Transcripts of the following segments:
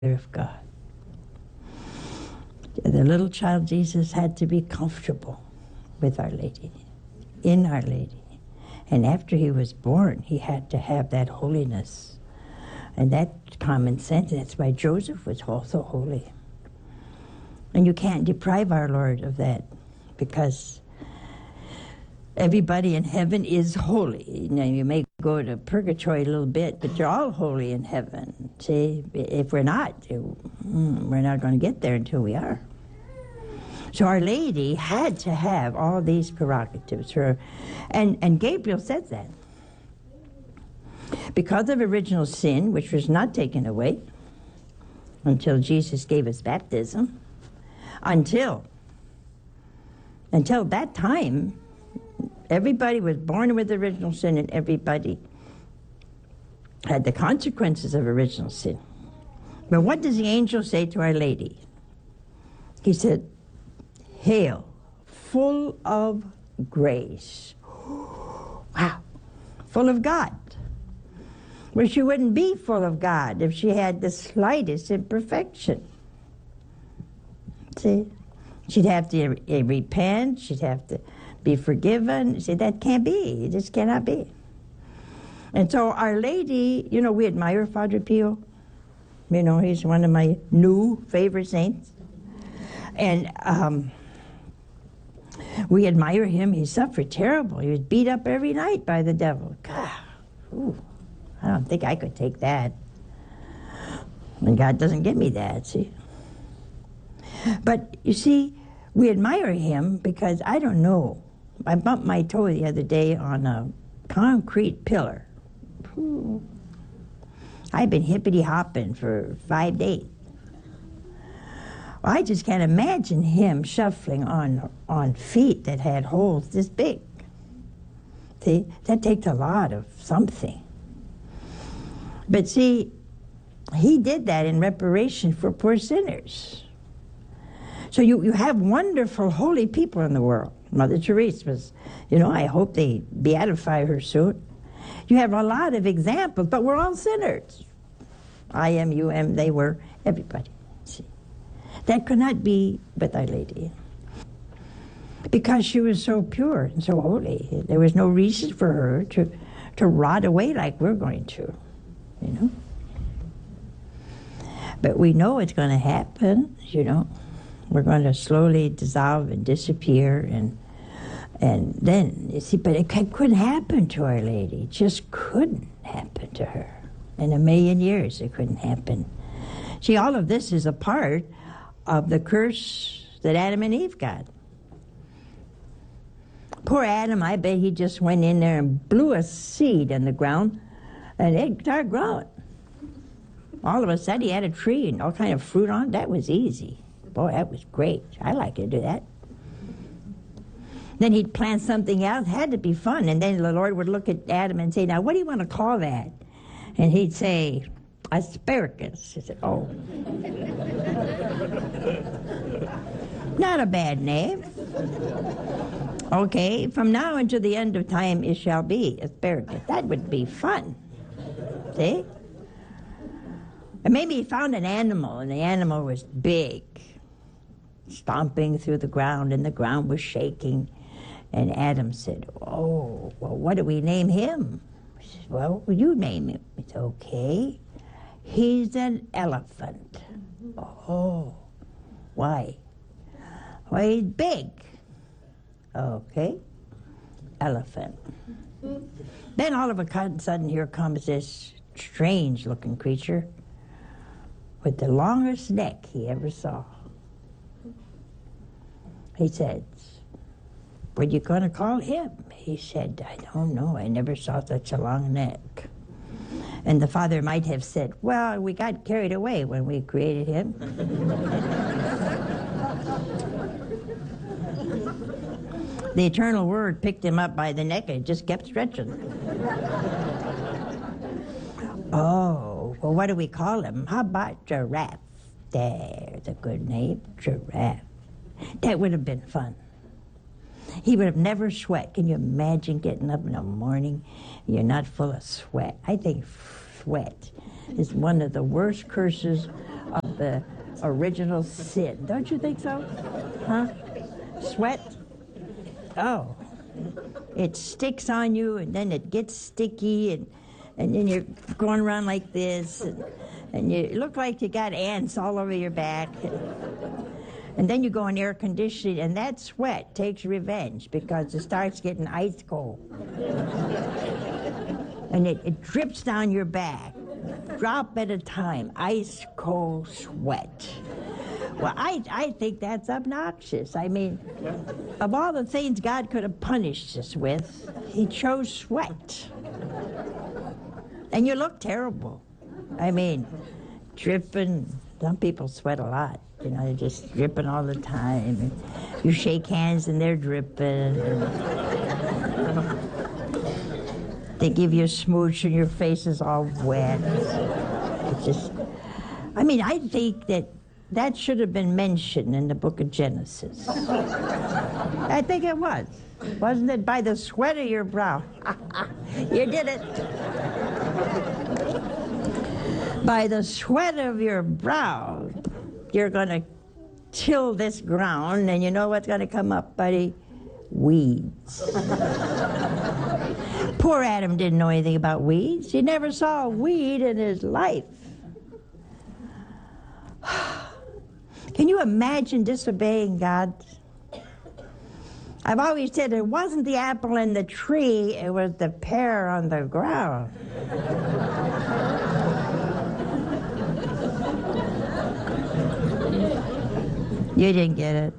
of God. The little child Jesus had to be comfortable with Our Lady, in Our Lady. And after he was born, he had to have that holiness and that common sense. That's why Joseph was also holy. And you can't deprive our Lord of that, because everybody in heaven is holy. You know, you may go to purgatory a little bit, but you're all holy in heaven. See, if we're not, we're not going to get there until we are. So Our Lady had to have all these prerogatives. And Gabriel said that. Because of original sin, which was not taken away until Jesus gave us baptism, until that time, everybody was born with original sin, and everybody had the consequences of original sin. But what does the angel say to Our Lady? He said, "Hail, full of grace." Wow, full of God. Well, she wouldn't be full of God if she had the slightest imperfection. See? She'd have to repent, she'd have to be forgiven. See, that can't be. It just cannot be. And so Our Lady, you know, we admire Padre Pio. You know, he's one of my new favorite saints. And we admire him. He suffered terrible. He was beat up every night by the devil. God, ooh, I don't think I could take that. And God doesn't give me that, see? But, you see, we admire him because, I don't know, I bumped my toe the other day on a concrete pillar. Ooh. I've been hippity-hopping for 5 days. Well, I just can't imagine him shuffling on feet that had holes this big. See, that takes a lot of something. But see, he did that in reparation for poor sinners. So you have wonderful, holy people in the world. Mother Teresa was, you know, I hope they beatify her soon. You have a lot of examples, but we're all sinners. I am, you am, they were, everybody. See, that could not be with Our Lady, because she was so pure and so holy. There was no reason for her to rot away like we're going to, you know. But we know it's going to happen, you know. We're going to slowly dissolve and disappear, and then, you see, but it couldn't happen to Our Lady. It just couldn't happen to her. In a million years, it couldn't happen. See, all of this is a part of the curse that Adam and Eve got. Poor Adam, I bet he just went in there and blew a seed in the ground, and it started growing. All of a sudden, he had a tree and all kind of fruit on it. That was easy. Boy, that was great. I like to do that. Then he'd plant something else. It had to be fun. And then the Lord would look at Adam and say, "Now, what do you want to call that?" And he'd say, "Asparagus." He said, "Oh." Not a bad name. Okay, from now until the end of time it shall be asparagus. That would be fun. See? And maybe he found an animal, and the animal was big, stomping through the ground, and the ground was shaking. And Adam said, "Oh, well, what do we name him?" He said, "Well, you name him." It's okay. "He's an elephant." "Oh, why?" "Well, he's big." "Okay, elephant." Then all of a sudden, here comes this strange-looking creature with the longest neck he ever saw. He said, "What are you going to call him?" He said, "I don't know. I never saw such a long neck." And the father might have said, "Well, we got carried away when we created him." The eternal word picked him up by the neck and just kept stretching. "Oh, well, what do we call him? How about Giraffe?" There's a good name, Giraffe. That would have been fun. He would have never sweat. Can you imagine getting up in the morning? You're not full of sweat. I think sweat is one of the worst curses of the original sin. Don't you think so? Huh? Sweat? Oh. It sticks on you, and then it gets sticky, and then you're going around like this, and you look like you got ants all over your back. And then you go in air conditioning, and that sweat takes revenge because it starts getting ice cold. And it drips down your back, drop at a time, ice cold sweat. Well, I think that's obnoxious. I mean, of all the things God could have punished us with, he chose sweat. And you look terrible. I mean, dripping. Some people sweat a lot. You know, they're just dripping all the time. And you shake hands and they're dripping. They give you a smooch and your face is all wet. It's just, I mean, I think that should have been mentioned in the book of Genesis. I think it was. Wasn't it? By the sweat of your brow. You did it. By the sweat of your brow, you're going to till this ground, and you know what's going to come up, buddy? Weeds. Poor Adam didn't know anything about weeds. He never saw a weed in his life. Can you imagine disobeying God? I've always said it wasn't the apple in the tree, it was the pear on the ground. You didn't get it.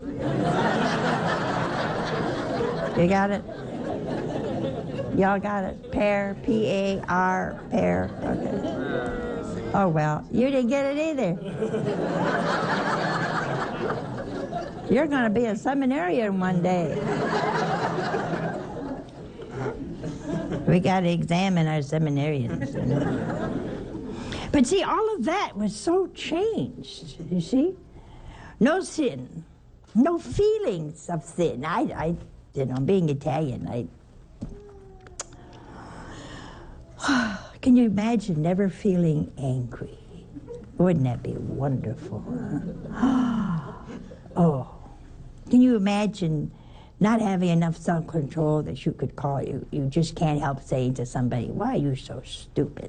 You got it? Y'all got it? Pear, P-A-R, pear. Okay. Oh, well, you didn't get it either. You're going to be a seminarian one day. We got to examine our seminarians. But see, all of that was so changed, you see? No sin, no feelings of sin. I you know, being Italian, can you imagine never feeling angry? Wouldn't that be wonderful? Huh? Oh, can you imagine not having enough self-control that you could call you just can't help saying to somebody, why are you so stupid?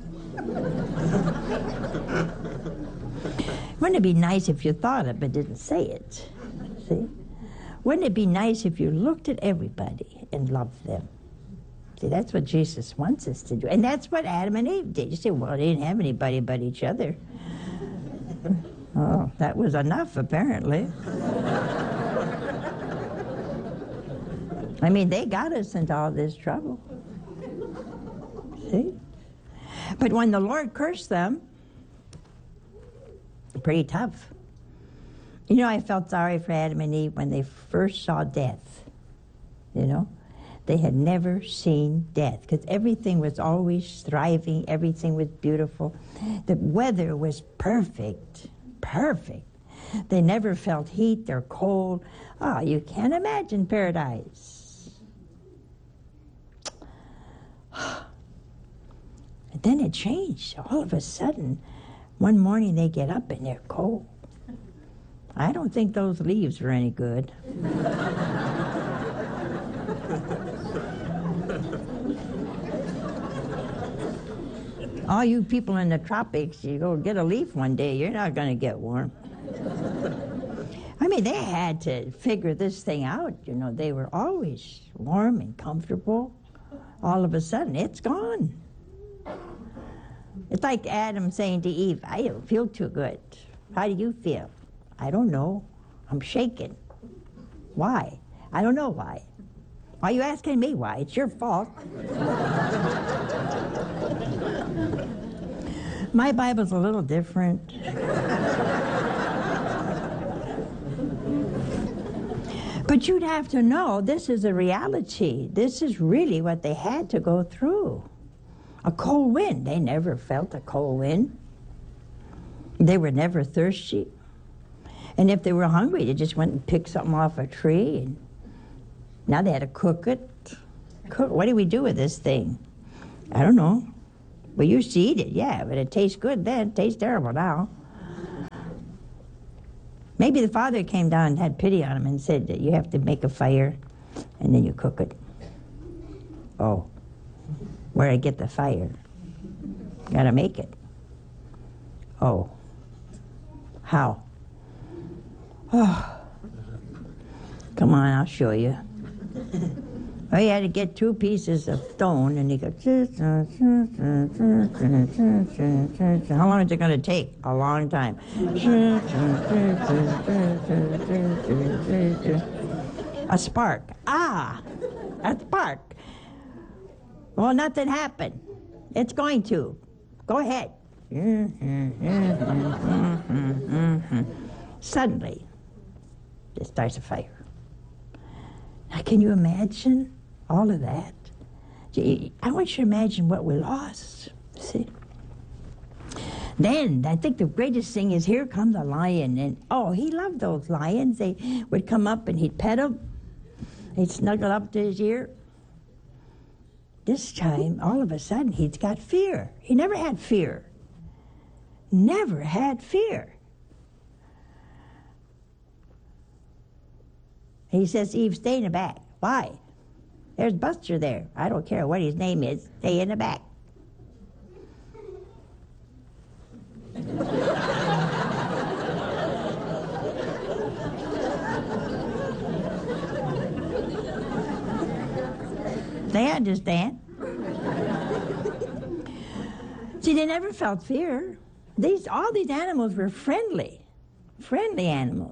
Wouldn't it be nice if you thought it but didn't say it? See? Wouldn't it be nice if you looked at everybody and loved them? See, that's what Jesus wants us to do. And that's what Adam and Eve did. You say, well, they didn't have anybody but each other. Oh, that was enough, apparently. I mean, they got us into all this trouble. See? But when the Lord cursed them, pretty tough. You know, I felt sorry for Adam and Eve when they first saw death. You know? They had never seen death because everything was always thriving. Everything was beautiful. The weather was perfect. Perfect. They never felt heat or cold. Oh, you can't imagine paradise. And then it changed. All of a sudden, one morning they get up and they're cold. I don't think those leaves were any good. All you people in the tropics, you go get a leaf one day, you're not going to get warm. I mean, they had to figure this thing out. You know, they were always warm and comfortable. All of a sudden, it's gone. It's like Adam saying to Eve, I don't feel too good. How do you feel? I don't know. I'm shaking. Why? I don't know why. Why are you asking me why? It's your fault. My Bible's a little different. But you'd have to know this is a reality. This is really what they had to go through. A cold wind. They never felt a cold wind. They were never thirsty. And if they were hungry, they just went and picked something off a tree. And now they had to cook it. What do we do with this thing? I don't know. We used to eat it, yeah, but it tastes good then. It tastes terrible now. Maybe the father came down and had pity on him and said that you have to make a fire and then you cook it. Oh, where I get the fire? Gotta make it. Oh, how? Oh, come on, I'll show you. Well, he had to get 2 pieces of stone, and he goes, how long is it going to take? A long time. A spark. Ah, a spark. Well, nothing happened. It's going to. Go ahead. Suddenly, it starts a fire. Now, can you imagine all of that? I want you to imagine what we lost. See? Then, I think the greatest thing is here come the lion. And, oh, he loved those lions. They would come up and he'd pet them. He'd snuggle up to his ear. This time, all of a sudden, he's got fear. He never had fear. Never had fear. He says, Eve, stay in the back. Why? There's Buster there. I don't care what his name is. Stay in the back. They understand. See, they never felt fear. All these animals were friendly animals.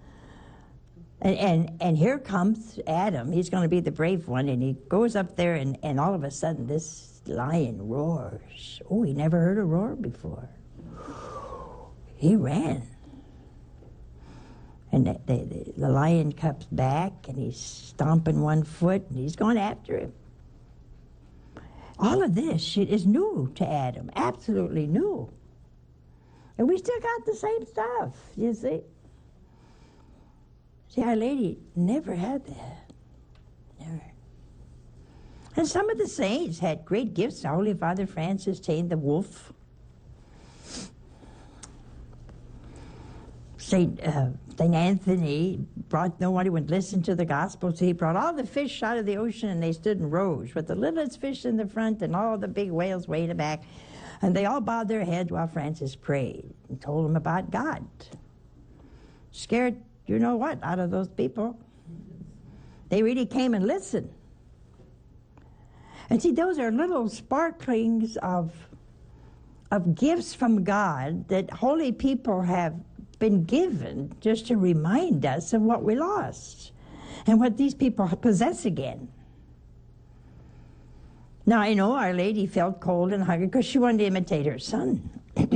And here comes Adam. He's going to be the brave one, and he goes up there, and all of a sudden this lion roars. Oh, he never heard a roar before. He ran. And the lion comes back, and he's stomping one foot, and he's going after him. All of this shit is new to Adam, absolutely new. And we still got the same stuff, you see. See, Our Lady never had that. Never. And some of the saints had great gifts. Holy Father Francis tamed the wolf. Saint Anthony brought, nobody would listen to the gospel, so he brought all the fish out of the ocean, and they stood in rows with the littlest fish in the front and all the big whales way in the back. And they all bowed their heads while Francis prayed and told them about God. Scared, you know what, out of those people. They really came and listened. And see, those are little sparklings of gifts from God that holy people have been given just to remind us of what we lost and what these people possess again. Now, I know Our Lady felt cold and hungry because she wanted to imitate her son.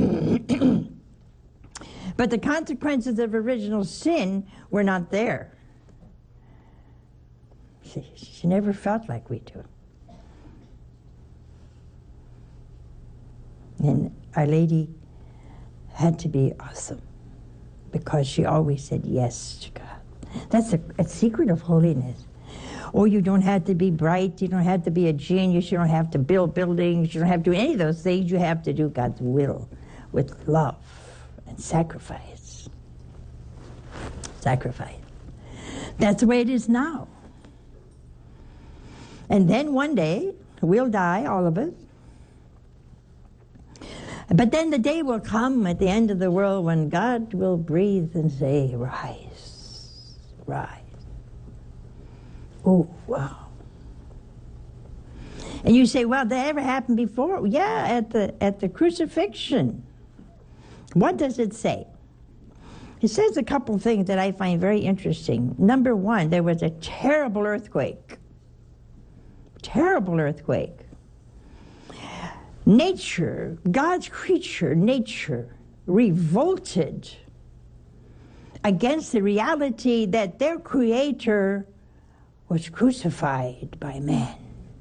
But the consequences of original sin were not there. She never felt like we do. And Our Lady had to be awesome because she always said yes to God. That's a secret of holiness. Oh, you don't have to be bright, you don't have to be a genius, you don't have to build buildings, you don't have to do any of those things. You have to do God's will with love and sacrifice. Sacrifice. That's the way it is now. And then one day, we'll die, all of us. But then the day will come at the end of the world when God will breathe and say, rise, rise. Oh, wow. And you say, well, that ever happened before? Yeah, at the crucifixion. What does it say? It says a couple things that I find very interesting. Number one, there was a terrible earthquake. Terrible earthquake. Nature, God's creature, nature, revolted against the reality that their creator was crucified by man.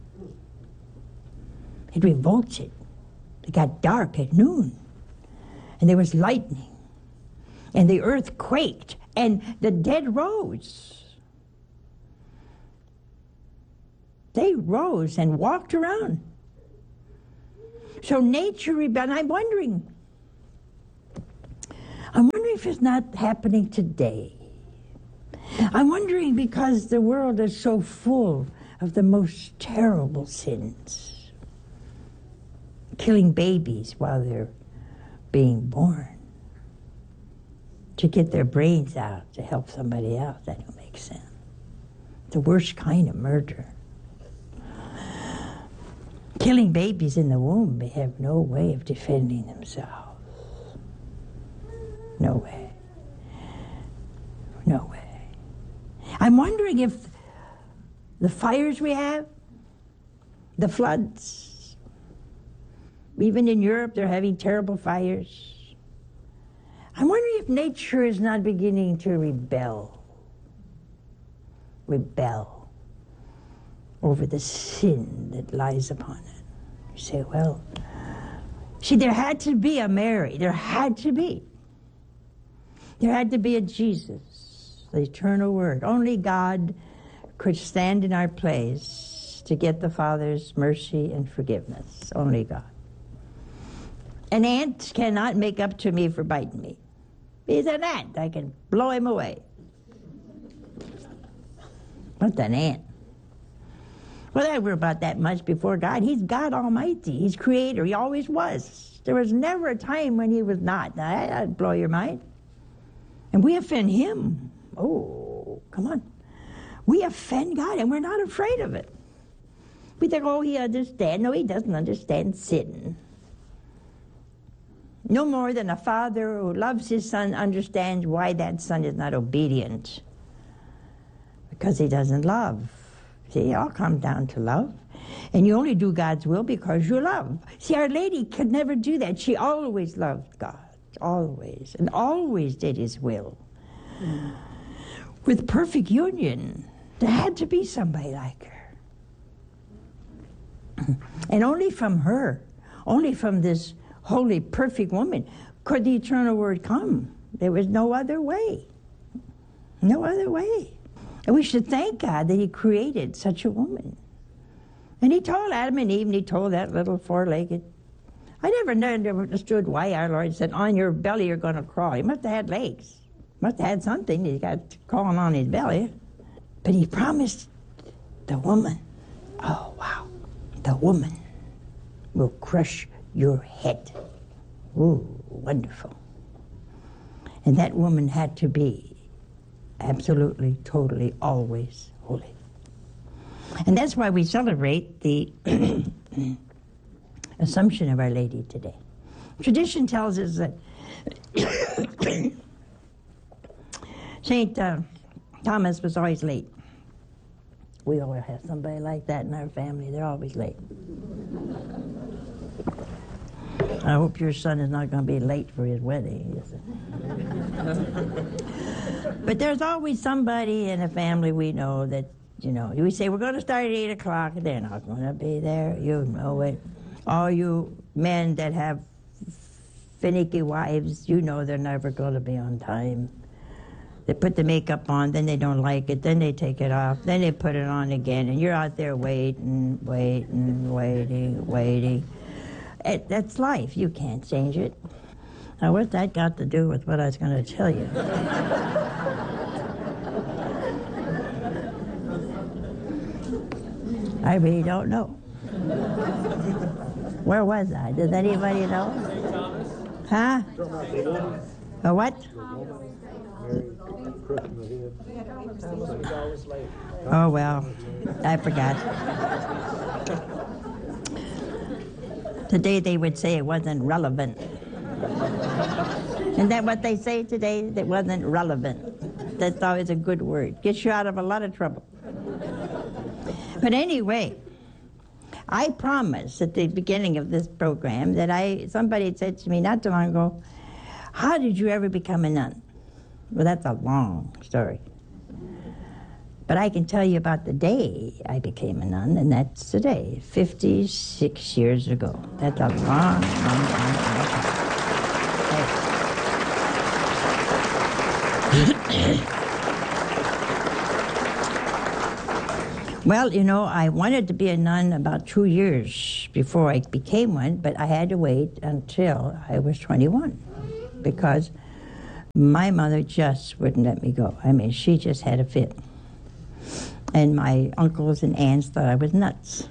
It revolted. It got dark at noon, and there was lightning, and the earth quaked, and the dead rose. They rose and walked around. So nature rebelled. I'm wondering if it's not happening today. I'm wondering because the world is so full of the most terrible sins. Killing babies while they're being born. To get their brains out to help somebody else, that don't make sense. The worst kind of murder. Killing babies in the womb, they have no way of defending themselves. No way. No way. I'm wondering if the fires we have, the floods, even in Europe they're having terrible fires. I'm wondering if nature is not beginning to rebel over the sin that lies upon it. You say, well, see, there had to be a Mary. There had to be. There had to be a Jesus, the eternal Word. Only God could stand in our place to get the Father's mercy and forgiveness. Only God. An ant cannot make up to me for biting me. He's an ant. I can blow him away. What's an ant? Well, I were about that much before God. He's God Almighty. He's Creator. He always was. There was never a time when He was not. Now, that'd blow your mind. And we offend Him. Oh, come on. We offend God, and we're not afraid of it. We think, oh, He understands. No, He doesn't understand sin. No more than a father who loves his son understands why that son is not obedient. Because he doesn't love. See, it all comes down to love. And you only do God's will because you love. See, Our Lady could never do that. She always loved God. Always. And always did His will. With perfect union. There had to be somebody like her. And only from her, only from this holy, perfect woman, could the eternal Word come. There was no other way. No other way. And we should thank God that He created such a woman. And He told Adam and Eve, and He told that little four-legged. I never understood why our Lord said, on your belly you're going to crawl. He must have had legs. Must have had something. He got crawling on his belly. But He promised the woman, oh, wow, the woman will crush your head. Ooh, wonderful. And that woman had to be absolutely, totally, always holy. And that's why we celebrate the Assumption of Our Lady today. Tradition tells us that St. Thomas was always late. We always have somebody like that in our family. They're always late. I hope your son is not going to be late for his wedding. But there's always somebody in a family we know that, you know, we say, we're going to start at 8 o'clock. They're not going to be there. You know it. All you men that have finicky wives, you know they're never going to be on time. They put the makeup on, then they don't like it, then they take it off, then they put it on again, and you're out there waiting. That's life. You can't change it. Now, what's that got to do with what I was going to tell you? I really don't know. Where was I? Does anybody know? Huh? A what? Oh, well, I forgot. Today they would say it wasn't relevant. Isn't that what they say today? That wasn't relevant. That's always a good word. Gets you out of a lot of trouble. But anyway, I promised at the beginning of this program that somebody had said to me not too long ago, how did you ever become a nun? Well, that's a long story. But I can tell you about the day I became a nun, and that's today, 56 years ago. That's a long time. Well, you know, I wanted to be a nun about 2 years before I became one, but I had to wait until I was 21 because my mother just wouldn't let me go. I mean, she just had a fit. And my uncles and aunts thought I was nuts.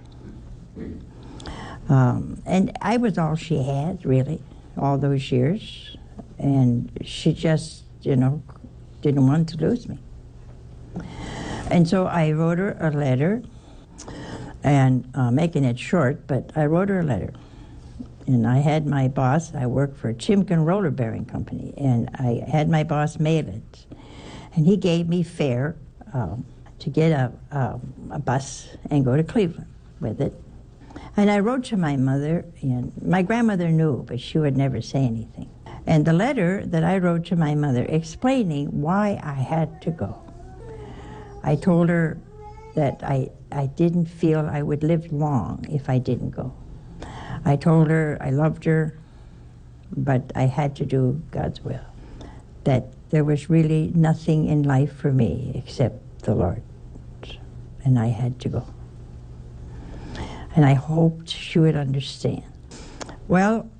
And I was all she had, really, all those years. And she just, you know, didn't want to lose me. And so I wrote her a letter, and making it short, but I wrote her a letter. And I had my boss, I worked for Chimkin Roller Bearing Company, and I had my boss mail it. And he gave me fare to get a bus and go to Cleveland with it. And I wrote to my mother, and my grandmother knew, but she would never say anything. And the letter that I wrote to my mother explaining why I had to go. I told her that I didn't feel I would live long if I didn't go. I told her I loved her, but I had to do God's will. That there was really nothing in life for me except the Lord. And I had to go. And I hoped she would understand. Well,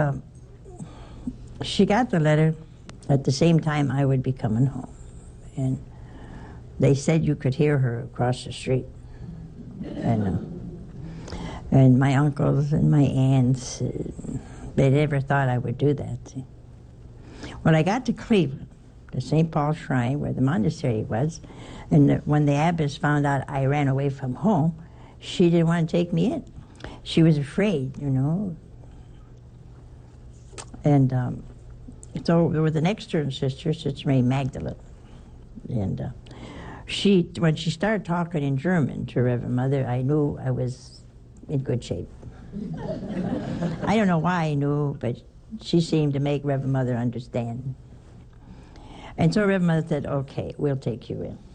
she got the letter at the same time I would be coming home. And they said you could hear her across the street. And my uncles and my aunts, they never thought I would do that. See. When I got to Cleveland, the St. Paul Shrine, where the monastery was, and when the abbess found out I ran away from home, she didn't want to take me in. She was afraid, you know. And so there was an extern sister, Sister Mary Magdalene, and when she started talking in German to Reverend Mother, I knew I was in good shape. I don't know why I knew, but she seemed to make Reverend Mother understand. And so Reverend Mother said, okay, we'll take you in.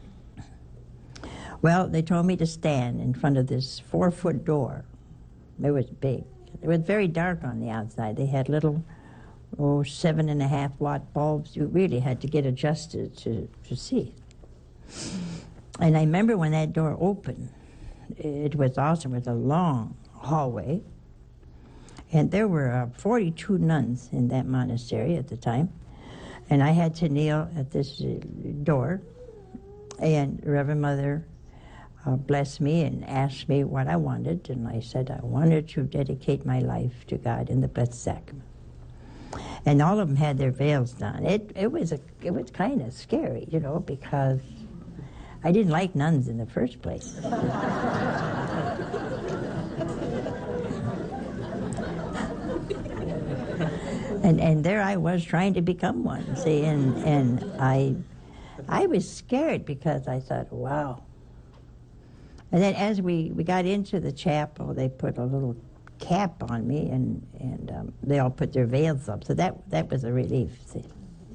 Well, they told me to stand in front of this 4-foot door. It was big. It was very dark on the outside. They had little, 7.5 watt bulbs. You really had to get adjusted to see. And I remember when that door opened, it was awesome. It was a long hallway. And there were 42 nuns in that monastery at the time. And I had to kneel at this door. And Reverend Mother blessed me and asked me what I wanted. And I said I wanted to dedicate my life to God in the Blessed Sacrament. And all of them had their veils down. It was kind of scary, you know, because I didn't like nuns in the first place. And there I was trying to become one, see, and I was scared because I thought, wow. And then as we got into the chapel, they put a little cap on me, and they all put their veils up, so that was a relief, see.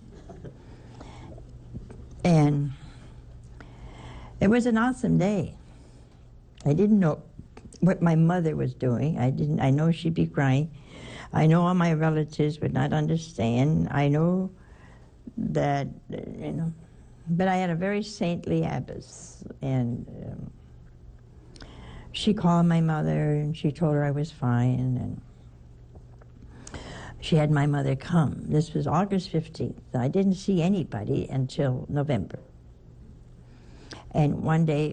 And it was an awesome day. I didn't know what my mother was doing. I know she'd be crying. I know all my relatives would not understand. I know that, you know, but I had a very saintly abbess, and she called my mother, and she told her I was fine, and she had my mother come. This was August 15th. I didn't see anybody until November. And one day,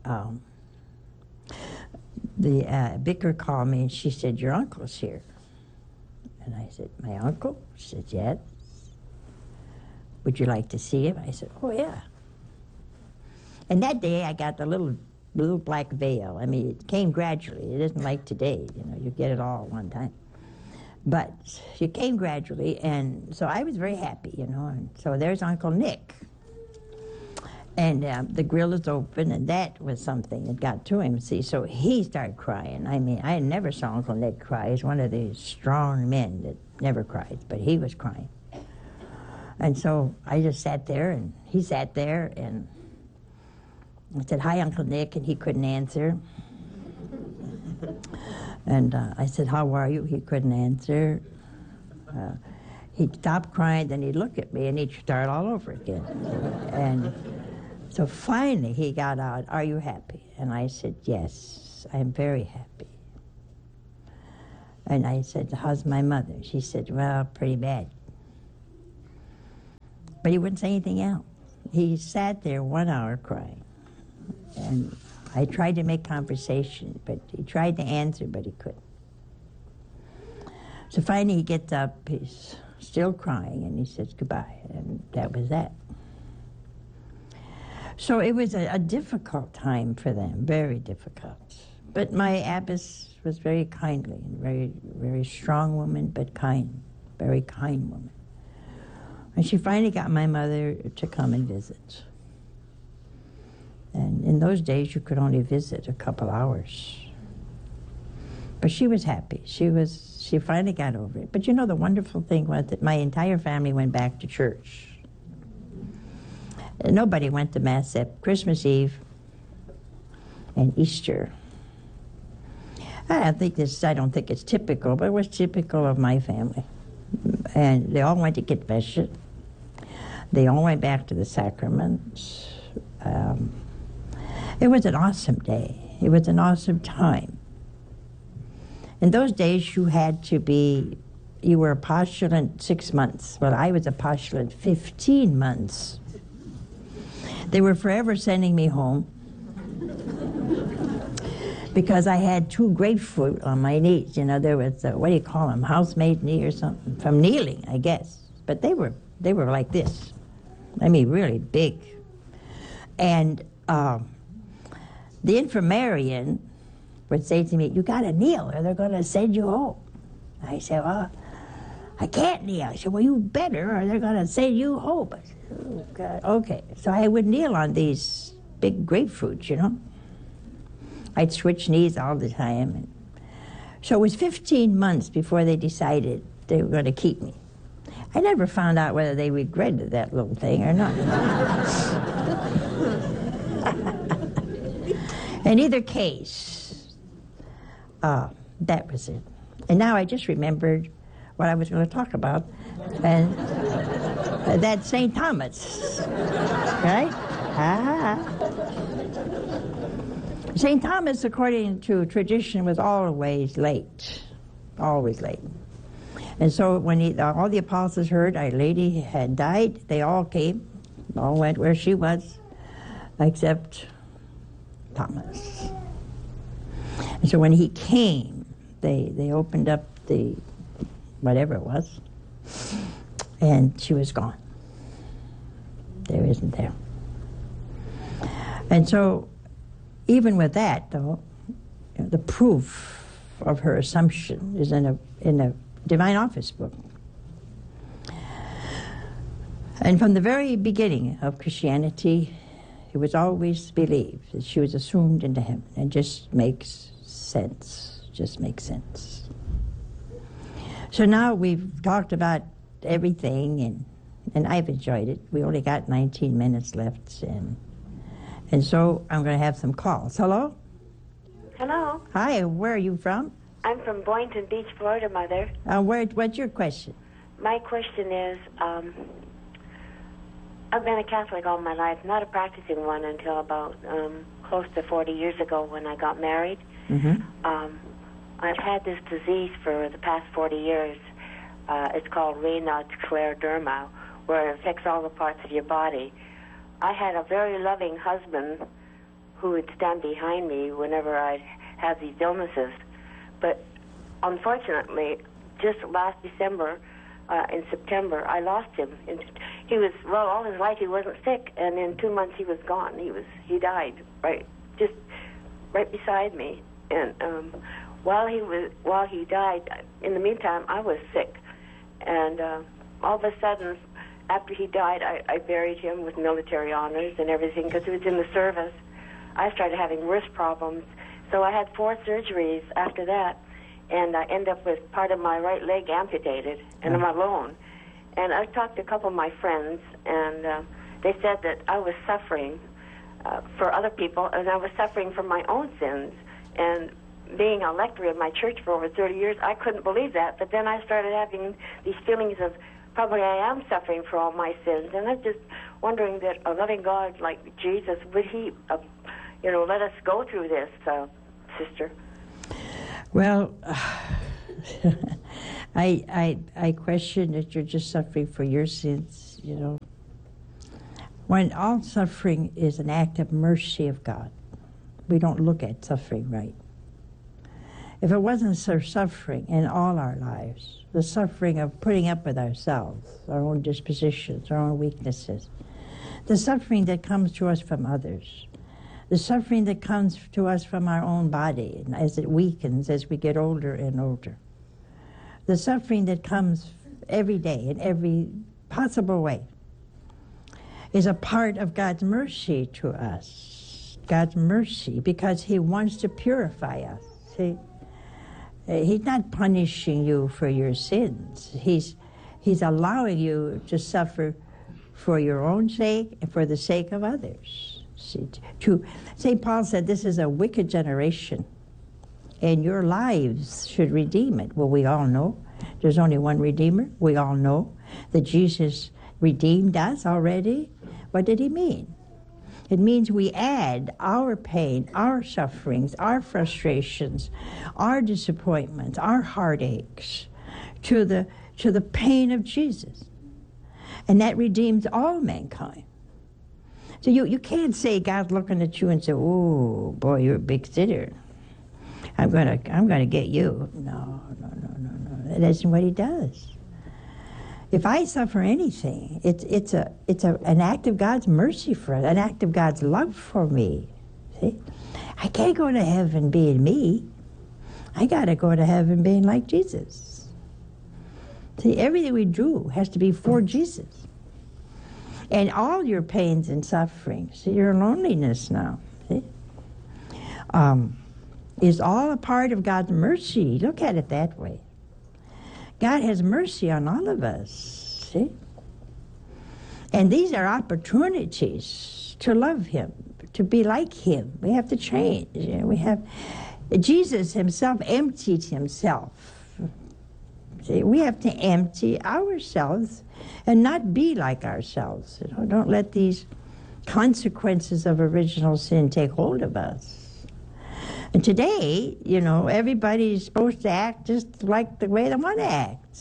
the vicar called me, and she said, your uncle's here. And I said, my uncle? She said, yes. Would you like to see him? I said, oh, yeah. And that day, I got the little black veil. I mean, it came gradually. It isn't like today, you know, you get it all at one time. But it came gradually, and so I was very happy, you know. And so there's Uncle Nick. And the grill is open, and that was something that got to him, see. So he started crying. I mean, I never saw Uncle Nick cry. He's one of these strong men that never cried, but he was crying. And so I just sat there, and he sat there, and I said, hi, Uncle Nick, and he couldn't answer. And I said, how are you? He couldn't answer. He'd stop crying, then he'd look at me, and he'd start all over again. And So finally he got out, "Are you happy?" And I said, "Yes, I'm very happy." And I said, "How's my mother?" She said, "Well, pretty bad." But he wouldn't say anything else. He sat there 1 hour crying. And I tried to make conversation, but he tried to answer, but he couldn't. So finally he gets up, he's still crying, and he says goodbye, and that was that. So it was a difficult time for them, very difficult. But my abbess was very kindly, and very, very strong woman, but kind, very kind woman. And she finally got my mother to come and visit. And in those days, you could only visit a couple hours. But she was happy. She finally got over it. But you know, the wonderful thing was that my entire family went back to church. Nobody went to Mass except Christmas Eve and Easter. I don't think it's typical, but it was typical of my family. And they all went to confession. They all went back to the sacraments. It was an awesome day. It was an awesome time. In those days, you were a postulant 6 months. Well, I was a postulant 15 months. They were forever sending me home because I had 2 grapefruit on my knees. You know, there was, what do you call them, housemaid knee or something, from kneeling, I guess. But they were like this. I mean, really big. And the infirmarian would say to me, "You got to kneel or they're going to send you home." I said, "Well, I can't kneel." She said, "Well, you better or they're going to send you home." I said, "Oh, God." Okay, so I would kneel on these big grapefruits, you know. I'd switch knees all the time. And so it was 15 months before they decided they were going to keep me. I never found out whether they regretted that little thing or not. In either case, that was it. And now I just remembered what I was going to talk about, and that's St. Thomas, right? St. Thomas, according to tradition, was always late, always late. And so when all the apostles heard Our Lady had died, they all came, all went where she was, except Thomas. And so when he came, they opened up the, whatever it was, and she was gone. There isn't there. And so even with that, though, the proof of her assumption is in a Divine Office book. And from the very beginning of Christianity, it was always believed that she was assumed into heaven. It just makes sense. Just makes sense. So now we've talked about everything, and I've enjoyed it. We only got 19 minutes left, and so I'm going to have some calls. Hello? Hello. Hi, where are you from? I'm from Boynton Beach, Florida, Mother. What's your question? My question is, I've been a Catholic all my life, not a practicing one until about close to 40 years ago when I got married. Mm-hmm. I've had this disease for the past 40 years. It's called Raynaud's scleroderma, where it affects all the parts of your body. I had a very loving husband who would stand behind me whenever I'd have these illnesses. But unfortunately, just last December, in September, I lost him. And he was, well, all his life he wasn't sick, and in 2 months he was gone. He died right beside me. And while he died, in the meantime, I was sick. And all of a sudden, after he died, I buried him with military honors and everything because he was in the service. I started having wrist problems. So I had 4 surgeries after that, and I ended up with part of my right leg amputated, and I'm alone. And I talked to a couple of my friends, and they said that I was suffering for other people, and I was suffering from my own sins. And being a lector in my church for over 30 years, I couldn't believe that. But then I started having these feelings of probably I am suffering for all my sins, and I'm just wondering that a loving God like Jesus, would He, let us go through this, sister? Well, I question that you're just suffering for your sins, When all suffering is an act of mercy of God, we don't look at suffering right. If it wasn't for suffering in all our lives, the suffering of putting up with ourselves, our own dispositions, our own weaknesses, the suffering that comes to us from others, the suffering that comes to us from our own body as it weakens as we get older and older, the suffering that comes every day in every possible way is a part of God's mercy to us. God's mercy, because He wants to purify us. See? He's not punishing you for your sins. He's allowing you to suffer for your own sake and for the sake of others. See, St. Paul said this is a wicked generation, and your lives should redeem it. Well, we all know there's only one Redeemer. We all know that Jesus redeemed us already. What did He mean? It means we add our pain, our sufferings, our frustrations, our disappointments, our heartaches to the pain of Jesus. And that redeems all mankind. So you can't say God's looking at you and say, "Oh, boy, you're a big sinner. I'm gonna get you." No. That isn't what He does. If I suffer anything, it's an act of God's mercy for us, an act of God's love for me. See, I can't go to heaven being me. I got to go to heaven being like Jesus. See, everything we do has to be for Jesus. And all your pains and sufferings, your loneliness now, see, is all a part of God's mercy. Look at it that way. God has mercy on all of us, see? And these are opportunities to love Him, to be like Him. We have to change. Jesus Himself emptied Himself. See, we have to empty ourselves and not be like ourselves. Don't let these consequences of original sin take hold of us. And today, everybody's supposed to act just like the way they want to act.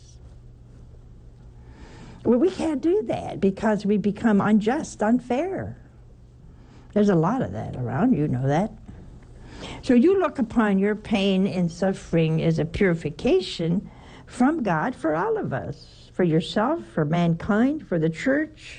Well, we can't do that because we become unjust, unfair. There's a lot of that around, you know that. So you look upon your pain and suffering as a purification from God for all of us, for yourself, for mankind, for the church.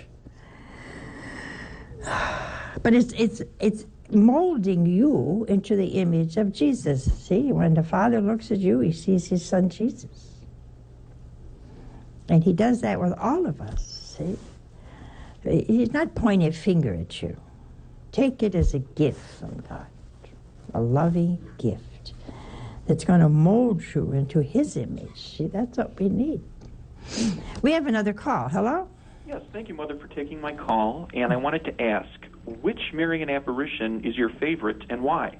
But it's molding you into the image of Jesus. See, when the Father looks at you, He sees His Son Jesus. And He does that with all of us, see? He's not pointing a finger at you. Take it as a gift from God, a loving gift that's going to mold you into His image. See, that's what we need. We have another call. Hello? Yes, thank you, Mother, for taking my call. And I wanted to ask, which Marian apparition is your favorite and why?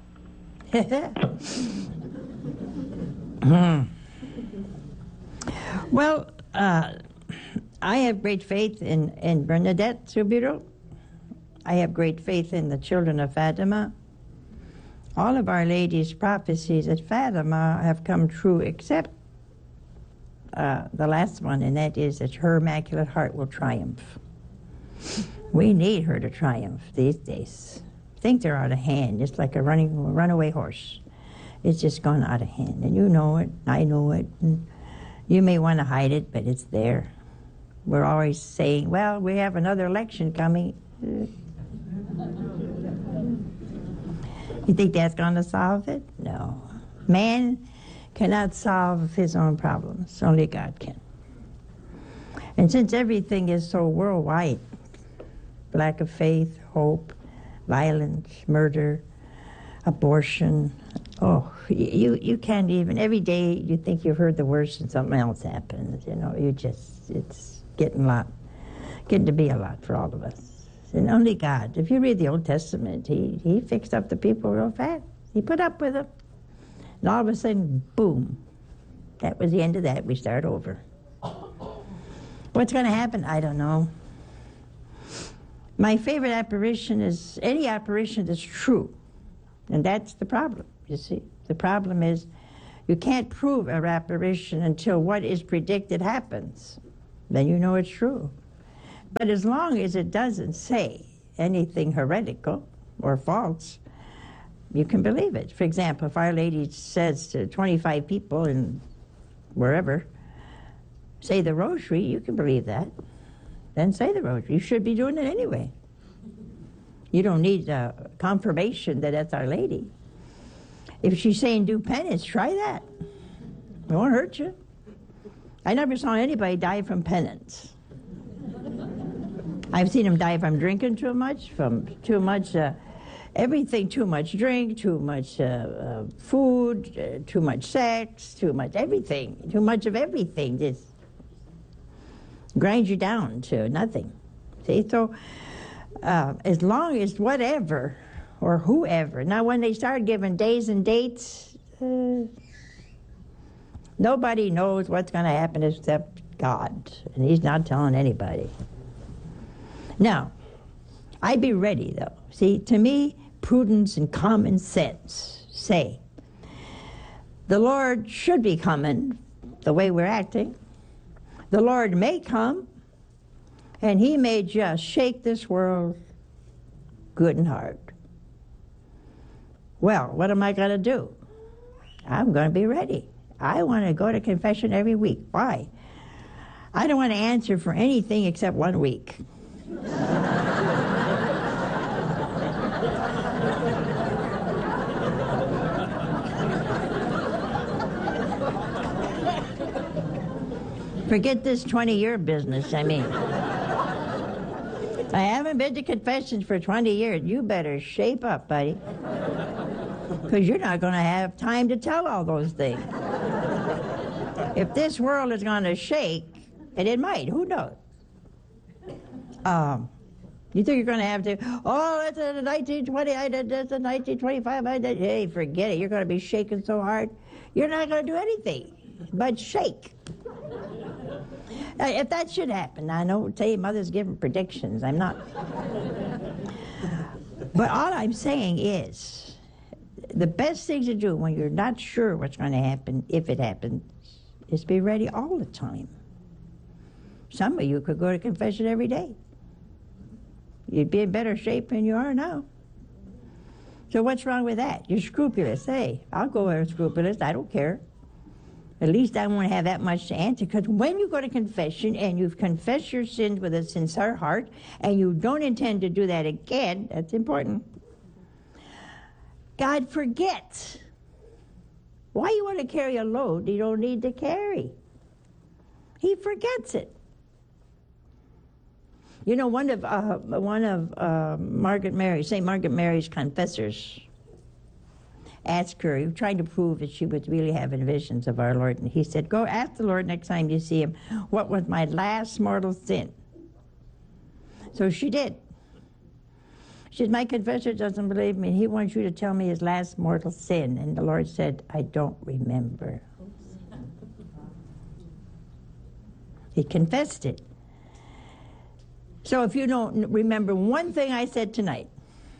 Well, I have great faith in Bernadette Soubirous. I have great faith in the children of Fatima. All of Our Lady's prophecies at Fatima have come true except the last one, and that is that her Immaculate Heart will triumph. We need her to triumph these days. Things are out of hand, just like a runaway horse. It's just gone out of hand, and you know it, I know it, and you may want to hide it, but it's there. We're always saying, well, we have another election coming. You think that's going to solve it? No. Man cannot solve his own problems. Only God can. And since everything is so worldwide, lack of faith, hope, violence, murder, abortion, you can't even, every day you think you've heard the worst and something else happens, it's getting to be a lot for all of us. And only God, if you read the Old Testament, he fixed up the people real fast. He put up with them. And all of a sudden, boom, that was the end of that. We start over. What's going to happen? I don't know. My favorite apparition is any apparition that's true. And that's the problem, you see. The problem is you can't prove an apparition until what is predicted happens. Then you know it's true. But as long as it doesn't say anything heretical or false, you can believe it. For example, if Our Lady says to 25 people in wherever, say the rosary, you can believe that. Then say the rosary. You should be doing it anyway. You don't need confirmation that that's Our Lady. If she's saying do penance, try that. It won't hurt you. I never saw anybody die from penance. I've seen them die from drinking too much, from too much everything, too much drink, too much food, too much sex, too much everything, too much of everything. Just grinds you down to nothing. See, so as long as whatever or whoever, now when they start giving days and dates, nobody knows what's going to happen except God, and He's not telling anybody. Now, I'd be ready though. See, to me, prudence and common sense say the Lord should be coming the way we're acting. The Lord may come, and He may just shake this world good and hard. Well, what am I going to do? I'm going to be ready. I want to go to confession every week. Why? I don't want to answer for anything except 1 week. Forget this 20-year business, I mean. I haven't been to confessions for 20 years. You better shape up, buddy. Because you're not going to have time to tell all those things. If this world is going to shake, and it might, who knows? You think you're going to have to, oh, that's a 1920, I did this, a 1925, I did, hey, forget it. You're going to be shaking so hard, you're not going to do anything but shake. If that should happen, I know, tell you, Mother's giving predictions. I'm not. But all I'm saying is, the best thing to do when you're not sure what's going to happen, if it happens, is be ready all the time. Some of you could go to confession every day. You'd be in better shape than you are now. So what's wrong with that? You're scrupulous. Hey, I'll go there scrupulous. I don't care. At least I won't have that much to answer, because when you go to confession and you've confessed your sins with a sincere heart and you don't intend to do that again, that's important. God forgets. Why you want to carry a load you don't need to carry? He forgets it. You know, one of St. Margaret Mary's confessors asked her, he was trying to prove that she was really having visions of our Lord, and he said, go ask the Lord next time you see Him, what was my last mortal sin? So she did. She said, my confessor doesn't believe me, and he wants you to tell me his last mortal sin. And the Lord said, I don't remember. He confessed it. So if you don't remember one thing I said tonight,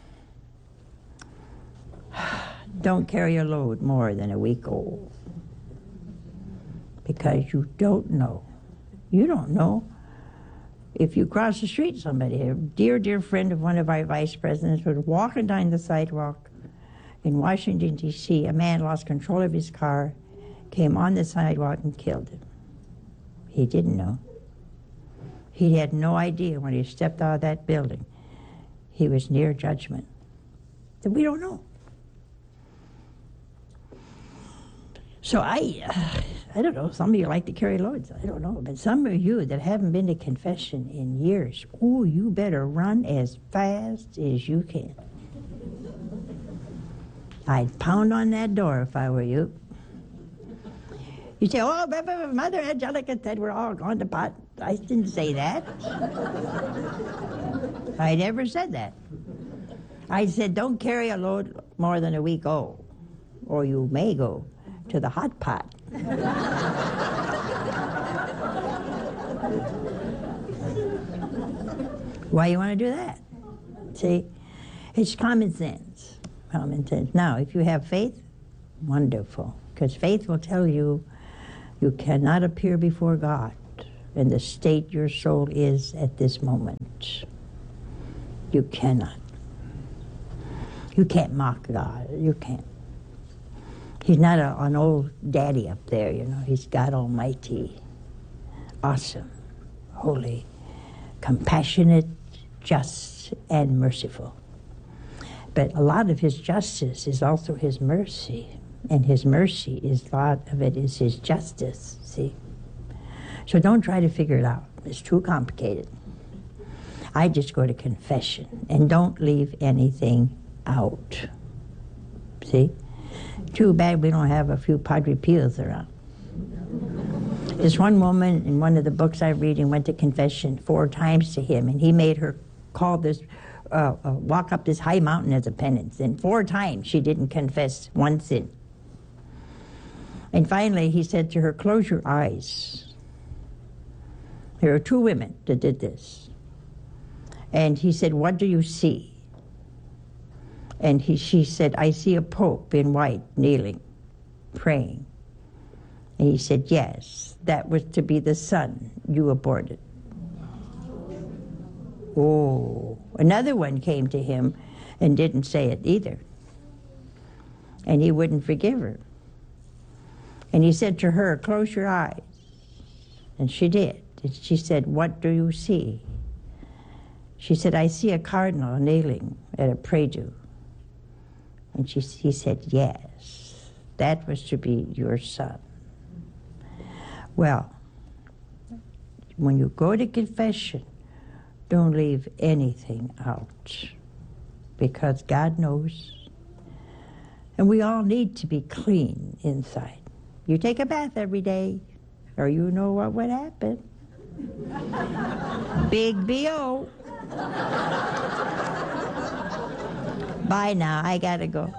don't carry a load more than a week old. Because you don't know. You don't know. If you cross the street, somebody, a dear, dear friend of one of our vice presidents was walking down the sidewalk in Washington, D.C. A man lost control of his car, came on the sidewalk and killed him. He didn't know. He had no idea when he stepped out of that building. He was near judgment. So we don't know. So I don't know, some of you like to carry loads, I don't know, but some of you that haven't been to confession in years, oh, you better run as fast as you can. I'd pound on that door if I were you. You say, oh, Mother Angelica said we're all going to pot. I didn't say that. I never said that. I said, don't carry a load more than a week old, or you may go to the hot pot. Why you want to do that? See? It's common sense. Common sense. Now, if you have faith, wonderful. Because faith will tell you you cannot appear before God in the state your soul is at this moment. You cannot. You can't mock God. You can't. He's not an old daddy up there, you know. He's God Almighty. Awesome, holy, compassionate, just, and merciful. But a lot of his justice is also his mercy. And his mercy is, a lot of it is his justice, see? So don't try to figure it out. It's too complicated. I just go to confession and don't leave anything out. See? Too bad we don't have a few Padre Pios around. This one woman in one of the books I read went to confession 4 times to him, and he made her call this, walk up this high mountain as a penance. And 4 times she didn't confess one sin. And finally he said to her, close your eyes. There are 2 women that did this. And he said, what do you see? And she said, I see a pope in white kneeling, praying. And he said, yes, that was to be the son you aborted. Oh, another one came to him and didn't say it either. And he wouldn't forgive her. And he said to her, close your eyes. And she did. And she said, what do you see? She said, I see a cardinal kneeling at a prie-dieu. And he said, yes, that was to be your son. Well, when you go to confession, don't leave anything out, because God knows. And we all need to be clean inside. You take a bath every day, or you know what would happen. Big B.O. Bye now, I gotta go.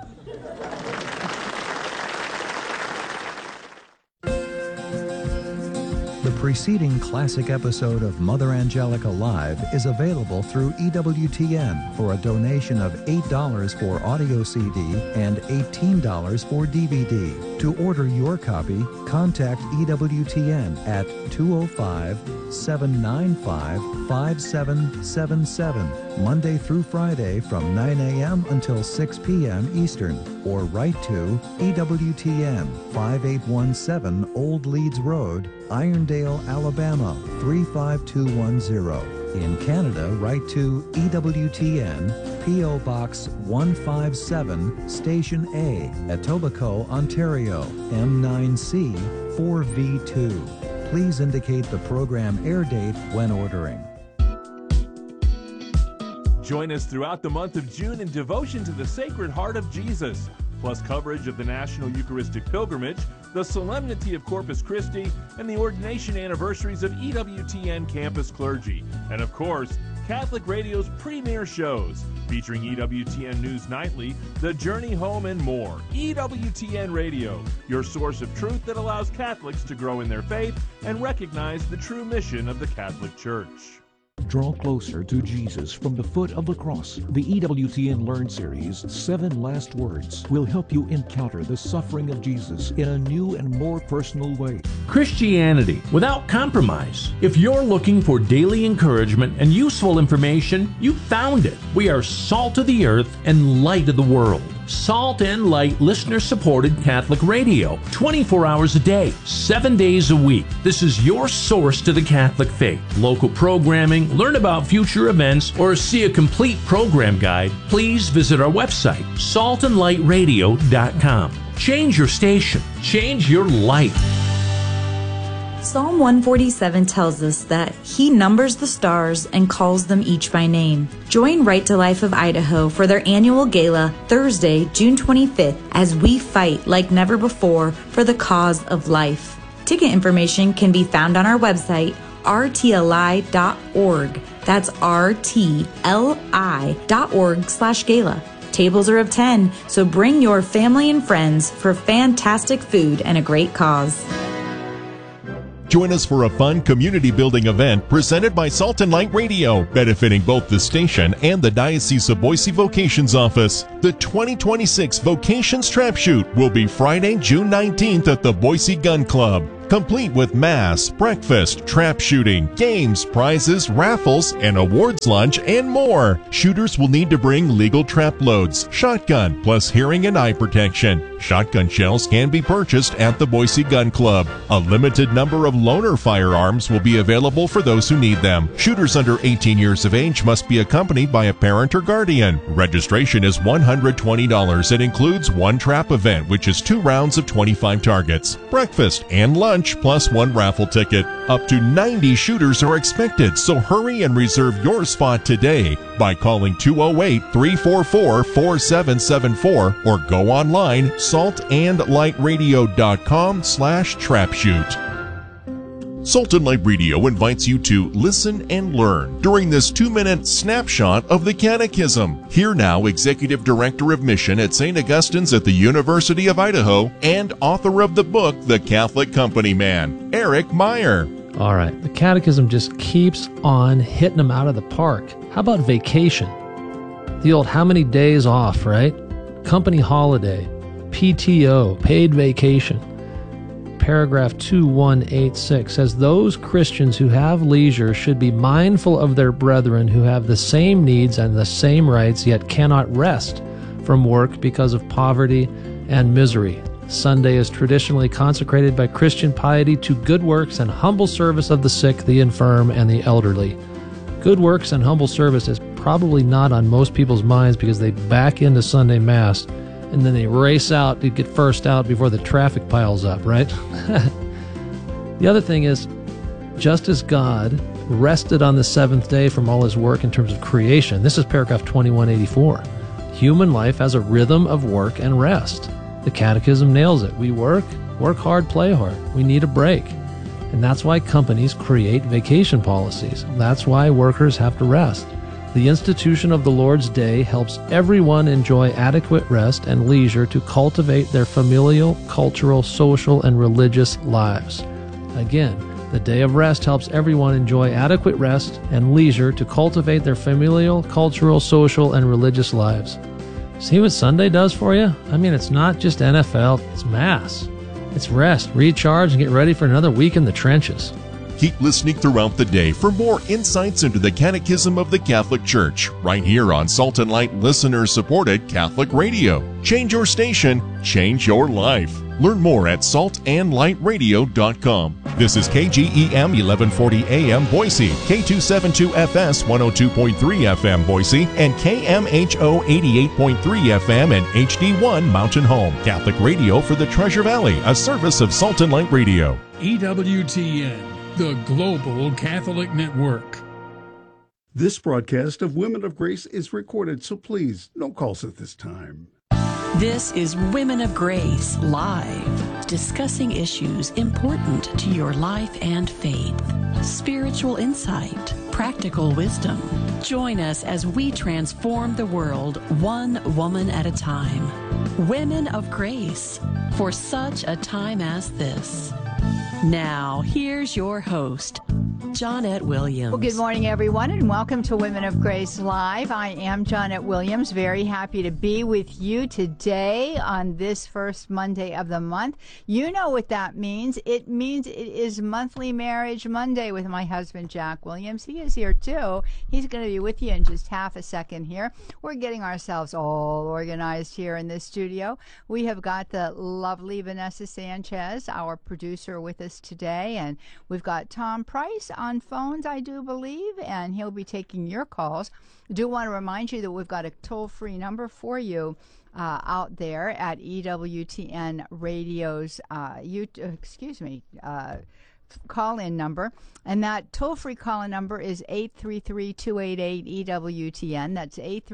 The preceding classic episode of Mother Angelica Live is available through EWTN for a donation of $8 for audio CD and $18 for DVD. To order your copy, contact EWTN at 205-795-5777, Monday through Friday from 9 a.m. until 6 p.m. Eastern, or write to EWTN 5817 Old Leeds Road, Irondale, Alabama 35210. In Canada, write to EWTN, P.O. Box 157, Station A, Etobicoke, Ontario, M9C 4V2. Please indicate the program air date when ordering. Join us throughout the month of June in devotion to the Sacred Heart of Jesus, plus coverage of the National Eucharistic Pilgrimage, the Solemnity of Corpus Christi, and the ordination anniversaries of EWTN campus clergy. And of course, Catholic Radio's premier shows, featuring EWTN News Nightly, The Journey Home, and more. EWTN Radio, your source of truth that allows Catholics to grow in their faith and recognize the true mission of the Catholic Church. Draw closer to Jesus from the foot of the cross. The EWTN Learn series, 7 Last Words, will help you encounter the suffering of Jesus in a new and more personal way. Christianity without compromise. If you're looking for daily encouragement and useful information, you found it. We are salt of the earth and light of the world. Salt and Light listener-supported Catholic radio, 24 hours a day, 7 days a week. This is your source to the Catholic faith. Local programming, learn about future events, or see a complete program guide, please visit our website, saltandlightradio.com. Change your station. Change your life. Psalm 147 tells us that He numbers the stars and calls them each by name. Join Right to Life of Idaho for their annual gala Thursday, June 25th, as we fight like never before for the cause of life. Ticket information can be found on our website, rtli.org. That's rtli.org/gala. Tables are of 10, so bring your family and friends for fantastic food and a great cause. Join us for a fun community-building event presented by Salt and Light Radio, benefiting both the station and the Diocese of Boise Vocations Office. The 2026 Vocations Trap Shoot will be Friday, June 19th at the Boise Gun Club. Complete with mass, breakfast, trap shooting, games, prizes, raffles, an awards lunch, and more. Shooters will need to bring legal trap loads, shotgun, plus hearing and eye protection. Shotgun shells can be purchased at the Boise Gun Club. A limited number of loaner firearms will be available for those who need them. Shooters under 18 years of age must be accompanied by a parent or guardian. Registration is $120. It includes one trap event, which is 2 rounds of 25 targets, breakfast, and lunch, plus 1 raffle ticket. Up to 90 shooters are expected, so hurry and reserve your spot today by calling 208-344-4774 or go online saltandlightradio.com/trapshoot. Salt and Light Radio invites you to listen and learn during this 2-minute snapshot of the Catechism. Here now, Executive Director of Mission at St. Augustine's at the University of Idaho and author of the book, The Catholic Company Man, Eric Meyer. All right, the Catechism just keeps on hitting them out of the park. How about vacation? The old how many days off, right? Company holiday, PTO, paid vacation. Paragraph 2186 says those Christians who have leisure should be mindful of their brethren who have the same needs and the same rights, yet cannot rest from work because of poverty and misery. Sunday is traditionally consecrated by Christian piety to good works and humble service of the sick, the infirm, and the elderly. Good works and humble service is probably not on most people's minds because they back into Sunday Mass and then they race out to get first out before the traffic piles up, right? The other thing is, just as God rested on the 7th day from all his work in terms of creation, this is paragraph 2184, human life has a rhythm of work and rest. The Catechism nails it. We work hard, play hard. We need a break. And that's why companies create vacation policies. That's why workers have to rest. The institution of the Lord's Day helps everyone enjoy adequate rest and leisure to cultivate their familial, cultural, social, and religious lives. Again, the day of rest helps everyone enjoy adequate rest and leisure to cultivate their familial, cultural, social, and religious lives. See what Sunday does for you? I mean, it's not just NFL, it's Mass. It's rest, recharge, and get ready for another week in the trenches. Keep listening throughout the day for more insights into the Catechism of the Catholic Church, right here on Salt and Light listener-supported Catholic Radio. Change your station, change your life. Learn more at saltandlightradio.com. This is KGEM 1140 AM Boise, K272FS 102.3 FM Boise, and KMHO 88.3 FM and HD1 Mountain Home. Catholic Radio for the Treasure Valley, a service of Salt and Light Radio. EWTN, the Global Catholic Network. This broadcast of Women of Grace is recorded, so please, no calls at this time. This is Women of Grace Live, discussing issues important to your life and faith. Spiritual insight, practical wisdom. Join us as we transform the world one woman at a time. Women of Grace, for such a time as this. Now, here's your host, Johnette Williams. Well, good morning, everyone, and welcome to Women of Grace Live. I am Johnette Williams, very happy to be with you today on this first Monday of the month. You know what that means. It means it is Monthly Marriage Monday with my husband, Jack Williams. He is here, too. He's going to be with you in just half a second here. We're getting ourselves all organized here in this studio. We have got the lovely Vanessa Sanchez, our producer, with us today, and we've got Tom Price on phones, I do believe, and he'll be taking your calls. I do want to remind you that we've got a toll-free number for you out there at EWTN Radio's call-in number, and that toll-free call-in number is 833-288-EWTN. That's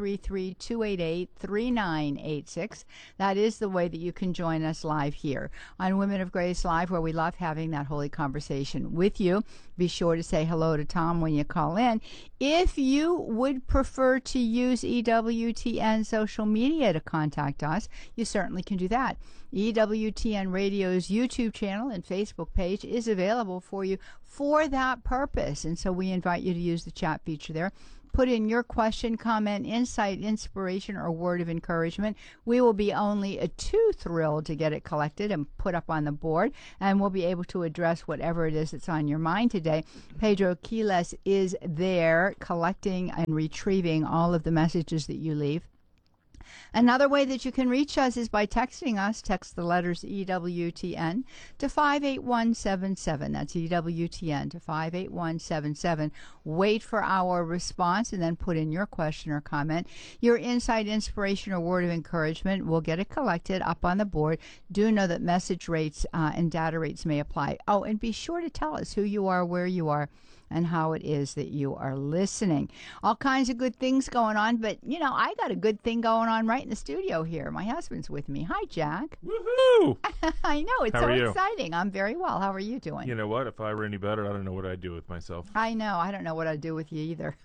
833-288-3986. That is the way that you can join us live here on Women of Grace Live, where we love having that holy conversation with you. Be sure to say hello to Tom when you call in. If you would prefer to use EWTN social media to contact us, you certainly can do that. EWTN Radio's YouTube channel and Facebook page is available available for you for that purpose. And so we invite you to use the chat feature there. Put in your question, comment, insight, inspiration, or word of encouragement. We will be only too thrilled to get it collected and put up on the board, and we'll be able to address whatever it is that's on your mind today. Pedro Quiles is there collecting and retrieving all of the messages that you leave. Another way that you can reach us is by texting us. Text the letters EWTN to 58177. That's EWTN to 58177. Wait for our response and then put in your question or comment. Your insight, inspiration, or word of encouragement. We'll get it collected up on the board. Do know that message rates and data rates may apply. Oh, and be sure to tell us who you are, where you are, and how it is that you are listening. All kinds of good things going on, but, you know, I got a good thing going on right in the studio here. My husband's with me. Hi, Jack. Woohoo! I know. It's How so are you? exciting. I'm very well. How are you doing? You know what? If I were any better, I don't know what I'd do with myself. I know. I don't know what I'd do with you either.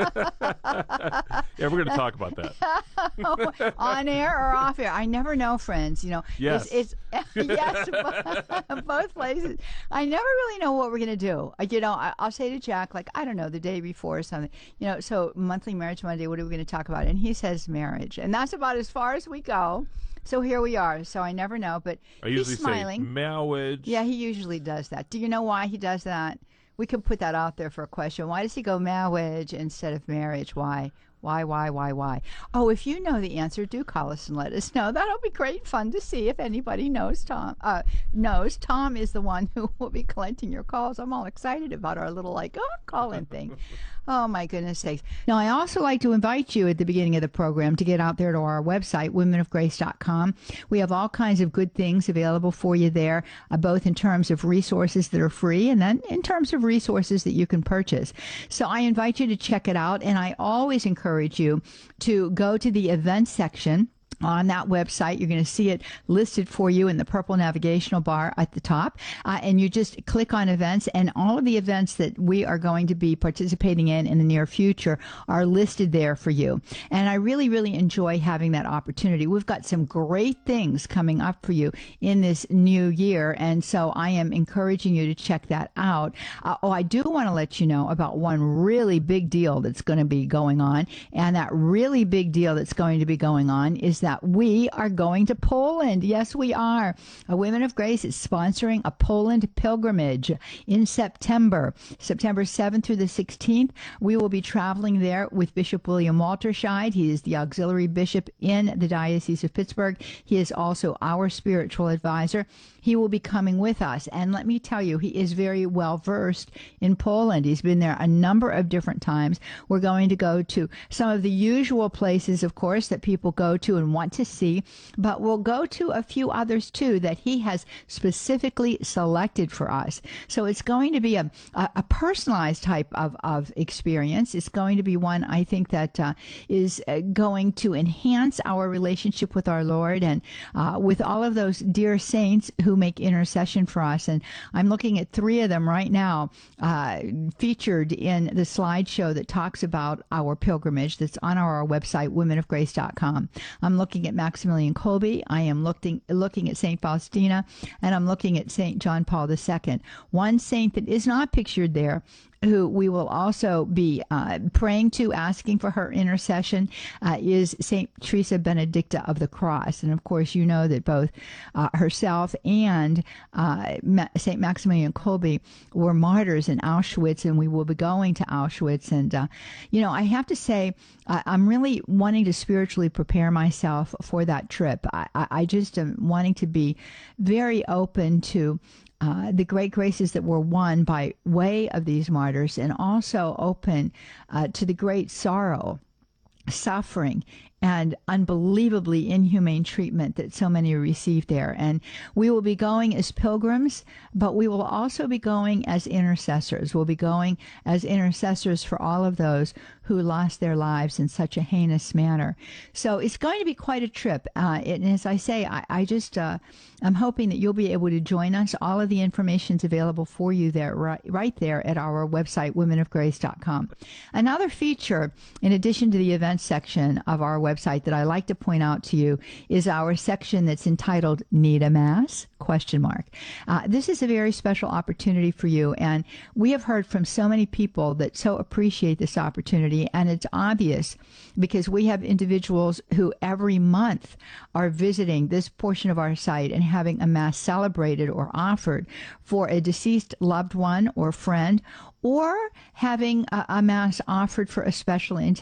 Yeah, we're going to talk about that. On air or off air? I never know, friends. You know, Yes. It's yes, both places. I never really know what we're going to do. You know, I'll say to Jack, like, I don't know, the day before or something, you know, so Monthly Marriage Monday, what are we going to talk about? And he says marriage. And that's about as far as we go. So here we are. So I never know, but I usually he's smiling. say marriage. Yeah, he usually does that. Do you know why he does that? We could put that out there for a question. Why does he go marriage instead of marriage? Why? Why? Oh, if you know the answer, do call us and let us know. That'll be great fun to see if anybody knows Tom. Tom is the one who will be collecting your calls. I'm all excited about our little, call-in thing. Oh, my goodness sakes. Now, I also like to invite you at the beginning of the program to get out there to our website, womenofgrace.com. We have all kinds of good things available for you there, both in terms of resources that are free and then in terms of resources that you can purchase. So I invite you to check it out, and I always encourage you to go to the events section on that website. You're going to see it listed for you in the purple navigational bar at the top. And you just click on events, and all of the events that we are going to be participating in the near future are listed there for you. And I really, really enjoy having that opportunity. We've got some great things coming up for you in this new year. And so I am encouraging you to check that out. I do want to let you know about one really big deal that's going to be going on. And that really big deal that's going to be going on is that we are going to Poland. Yes, we are. Women of Grace is sponsoring a Poland pilgrimage in September 7th through the 16th. We will be traveling there with Bishop William Walterscheid. He is the auxiliary bishop in the Diocese of Pittsburgh. He is also our spiritual advisor. He will be coming with us. And let me tell you, he is very well versed in Poland. He's been there a number of different times. We're going to go to some of the usual places, of course, that people go to and want to see, but we'll go to a few others too that he has specifically selected for us. So it's going to be a personalized type of experience. It's going to be one, I think, that is going to enhance our relationship with our Lord and with all of those dear saints who make intercession for us. And I'm looking at 3 of them right now featured in the slideshow that talks about our pilgrimage that's on our website, womenofgrace.com. I'm looking at Maximilian Kolbe. I am looking at St. Faustina, and I'm looking at St. John Paul II. One saint that is not pictured there, who we will also be praying to, asking for her intercession, is St. Teresa Benedicta of the Cross. And of course, you know that both herself and St. Maximilian Kolbe were martyrs in Auschwitz, and we will be going to Auschwitz. And, I have to say, I'm really wanting to spiritually prepare myself for that trip. I just am wanting to be very open to the great graces that were won by way of these martyrs, and also open to the great sorrow, suffering, and unbelievably inhumane treatment that so many received there. And we will be going as pilgrims, but we will also be going as intercessors. We'll be going as intercessors for all of those who lost their lives in such a heinous manner. So it's going to be quite a trip. And as I say, I'm hoping that you'll be able to join us. All of the information is available for you there, right there at our website, womenofgrace.com. Another feature, in addition to the events section of our website, website that I like to point out to you is our section that's entitled Need a Mass? ? This is a very special opportunity for you, and we have heard from so many people that so appreciate this opportunity, and it's obvious because we have individuals who every month are visiting this portion of our site and having a Mass celebrated or offered for a deceased loved one or friend, or having a Mass offered for a special